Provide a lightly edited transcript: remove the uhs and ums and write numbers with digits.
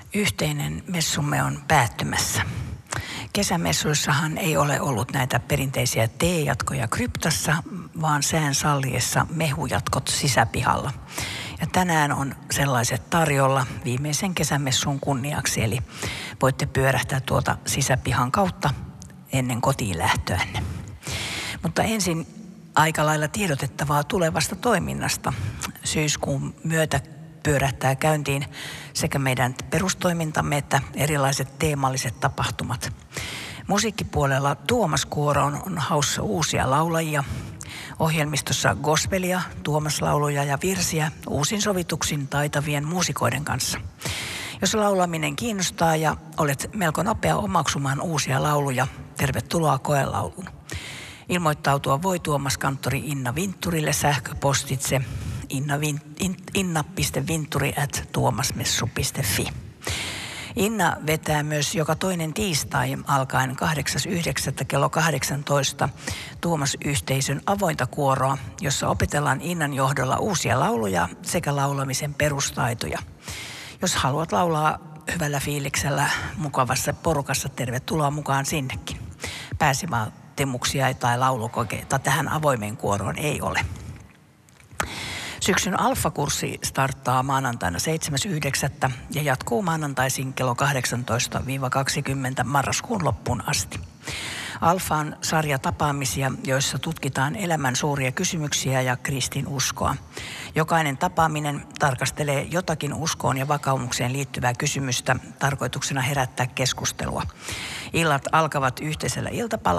Yhteinen messumme on päättymässä. Kesämessuissahan ei ole ollut näitä perinteisiä teejatkoja kryptassa, vaan sään salliessa mehujatkot sisäpihalla. Ja tänään on sellaiset tarjolla viimeisen kesämessun kunniaksi, eli voitte pyörähtää tuolta sisäpihan kautta ennen kotiin lähtöänne. Mutta ensin aika lailla tiedotettavaa tulevasta toiminnasta. Syyskuun myötä pyörähtää käyntiin sekä meidän perustoimintamme että erilaiset teemalliset tapahtumat. Musiikkipuolella Tuomas-kuoro on haussa uusia laulajia. Ohjelmistossa gospelia, Tuomas-lauluja ja virsiä uusin sovituksin taitavien muusikoiden kanssa. Jos laulaminen kiinnostaa ja olet melko nopea omaksumaan uusia lauluja, tervetuloa koelauluun. Ilmoittautua voi Tuomas-kanttori Inna Vintturille sähköpostitse inna.vinturi@tuomasmessu.fi. Inna vetää myös joka toinen tiistai alkaen 8.9. kello 18 Tuomas-yhteisön avointa kuoroa, jossa opetellaan Innan johdolla uusia lauluja sekä laulamisen perustaitoja. Jos haluat laulaa hyvällä fiiliksellä mukavassa porukassa, tervetuloa mukaan sinnekin. Pääsivaatimuksia tai laulukokeita tähän avoimeen kuoroon ei ole. Syksyn alfakurssi starttaa maanantaina 7.9. ja jatkuu maanantaisin kello 18-20 marraskuun loppuun asti. Alfa on sarja tapaamisia, joissa tutkitaan elämän suuria kysymyksiä ja kristinuskoa. Jokainen tapaaminen tarkastelee jotakin uskoon ja vakaumukseen liittyvää kysymystä tarkoituksena herättää keskustelua. Illat alkavat yhteisellä iltapalalla